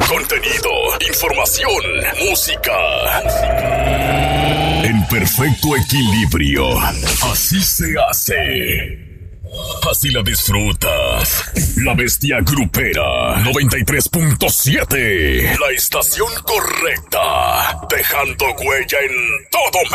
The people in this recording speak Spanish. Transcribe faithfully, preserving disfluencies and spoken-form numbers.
Contenido, información, música. En perfecto equilibrio. Así se hace. Así la disfrutas. La Bestia Grupera noventa y tres punto siete. La estación correcta. Dejando huella en todo